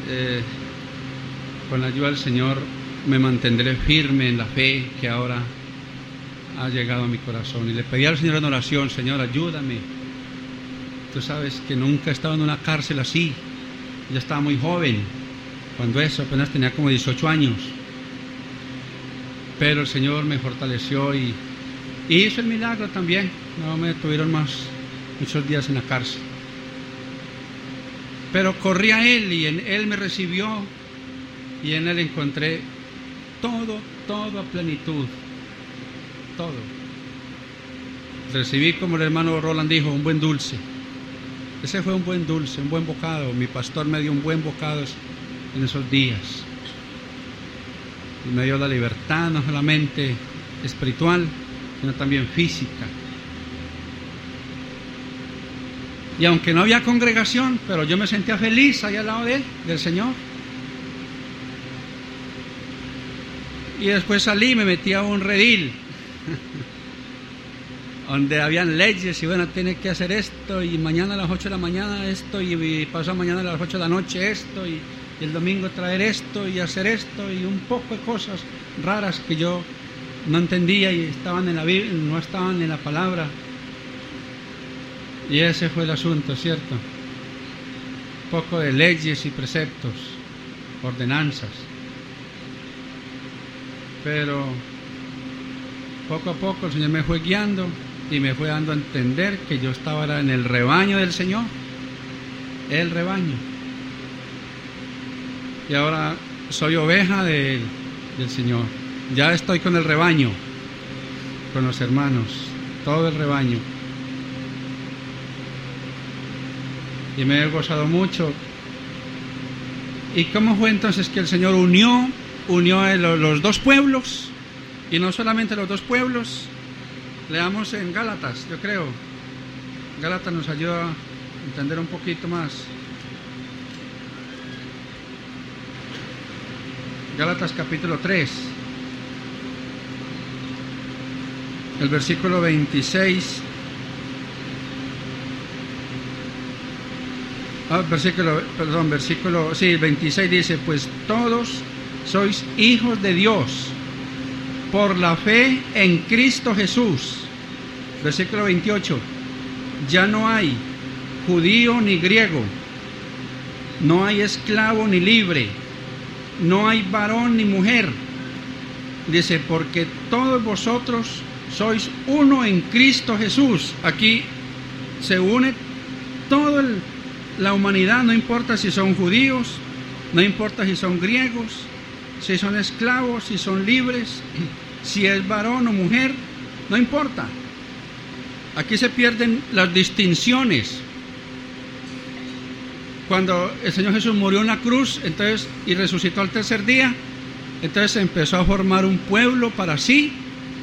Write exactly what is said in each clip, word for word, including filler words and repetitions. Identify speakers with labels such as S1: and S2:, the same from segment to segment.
S1: eh, con la ayuda del Señor me mantendré firme en la fe que ahora ha llegado a mi corazón. Y le pedí al Señor en oración: Señor, ayúdame. Tú sabes que nunca he estado en una cárcel así. Yo estaba muy joven cuando eso, apenas tenía como dieciocho años. Pero el Señor me fortaleció y, y hizo el milagro también. No me tuvieron más muchos días en la cárcel. Pero corrí a Él y en Él me recibió y en Él encontré todo, todo a plenitud. Todo. Recibí, como el hermano Roland dijo, un buen dulce. Ese fue un buen dulce, un buen bocado. Mi pastor me dio un buen bocado en esos días. Y me dio la libertad, no solamente espiritual, sino también física. Y aunque no había congregación, pero yo me sentía feliz ahí al lado de él, del Señor. Y después salí y me metí a un redil donde habían leyes y bueno, tiene que hacer esto y mañana a las ocho de la mañana esto y pasado mañana a las ocho de la noche esto y, y el domingo traer esto y hacer esto y un poco de cosas raras que yo no entendía y estaban en la Biblia, no estaban en la palabra. Y ese fue el asunto, ¿cierto? Un poco de leyes y preceptos, ordenanzas. Pero poco a poco el Señor me fue guiando y me fue dando a entender que yo estaba en el rebaño del Señor, el rebaño. Y ahora soy oveja de él, del Señor. Ya estoy con el rebaño, con los hermanos, todo el rebaño. Y me he gozado mucho. ¿Y cómo fue entonces que el Señor unió, unió a los dos pueblos? Y no solamente los dos pueblos. Leamos en Gálatas, yo creo. Gálatas nos ayuda a entender un poquito más. Gálatas capítulo tres. El versículo veintiséis. Ah, versículo, perdón, versículo, sí, veintiséis dice: pues todos sois hijos de Dios por la fe en Cristo Jesús. Versículo veintiocho: ya no hay judío ni griego, no hay esclavo ni libre, no hay varón ni mujer. Dice: porque todos vosotros sois uno en Cristo Jesús. Aquí se une todo el la humanidad, no importa si son judíos, no importa si son griegos, si son esclavos, si son libres, si es varón o mujer, no importa. Aquí se pierden las distinciones. Cuando el Señor Jesús murió en la cruz, entonces, y resucitó al tercer día, entonces se empezó a formar un pueblo para sí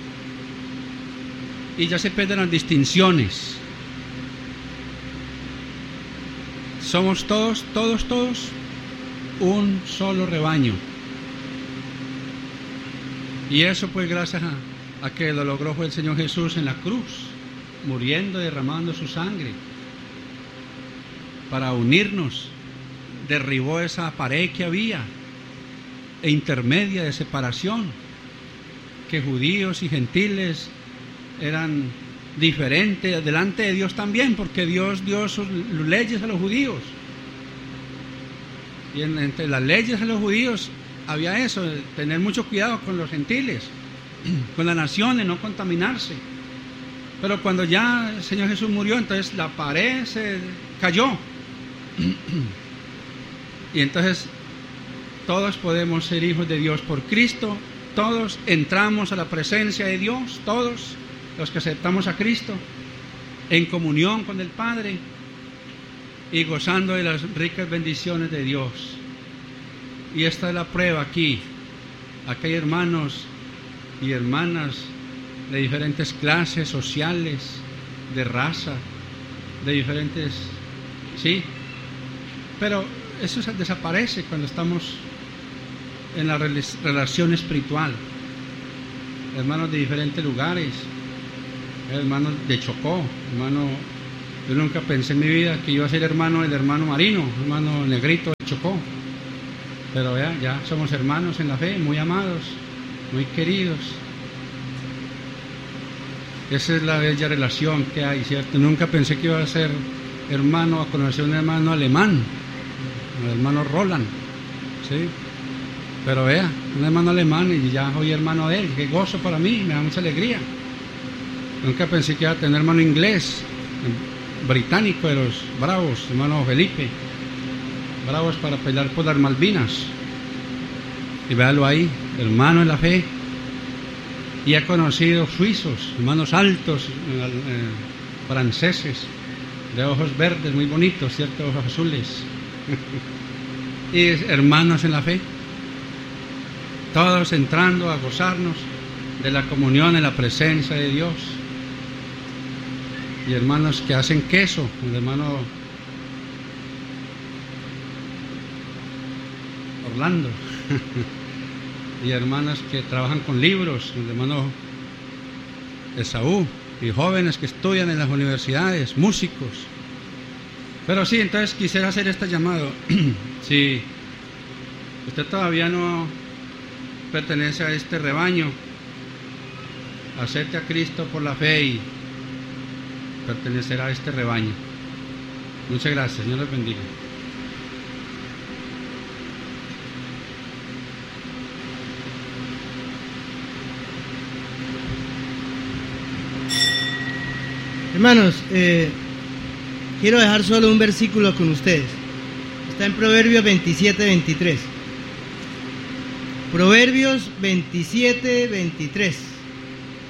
S1: y ya se pierden las distinciones. Somos todos, todos, todos un solo rebaño. Y eso pues gracias a, a que lo logró fue el Señor Jesús en la cruz, muriendo, derramando su sangre para unirnos. Derribó esa pared que había e intermedia de separación, que judíos y gentiles eran diferente delante de Dios también, porque Dios dio sus leyes a los judíos. Y en, entre las leyes a los judíos había eso, de tener mucho cuidado con los gentiles, con las naciones, no contaminarse. Pero cuando ya el Señor Jesús murió, entonces la pared se cayó. Y entonces todos podemos ser hijos de Dios por Cristo, todos entramos a la presencia de Dios, todos los que aceptamos a Cristo, en comunión con el Padre y gozando de las ricas bendiciones de Dios. Y esta es la prueba aquí. Aquí hay hermanos y hermanas de diferentes clases sociales, de raza, de diferentes, sí, pero eso desaparece cuando estamos en la relación espiritual. Hermanos de diferentes lugares, hermanos de Chocó, hermano, yo nunca pensé en mi vida que iba a ser hermano del hermano Marino, hermano Negrito de Chocó, Pero vea, ya somos hermanos en la fe, muy amados, muy queridos. Esa es la bella relación que hay, ¿cierto? Nunca pensé que iba a ser hermano, a conocer un hermano alemán, el hermano Roland, ¿sí? Pero vea, un hermano alemán y ya soy hermano de él, qué gozo para mí, me da mucha alegría. Nunca pensé que iba a tener hermano inglés, británico de los bravos, hermano Felipe, bravos para pelear por las Malvinas. Y véalo ahí, hermano en la fe. Y he conocido suizos, hermanos altos, eh, franceses, de ojos verdes, muy bonitos, ¿cierto? Ojos azules. Y hermanos en la fe. Todos entrando a gozarnos de la comunión en la presencia de Dios. Y hermanos que hacen queso, el hermano Orlando. Y hermanas que trabajan con libros, el hermano Esaú, y jóvenes que estudian en las universidades, músicos. Pero sí, entonces quisiera hacer este llamado. Si usted todavía no pertenece a este rebaño, acepte a Cristo por la fe y pertenecerá a este rebaño. Muchas gracias, Señor les bendiga.
S2: Hermanos, eh, quiero dejar solo un versículo con ustedes. Está en Proverbios veintisiete, veintitrés. Proverbios veintisiete, veintitrés.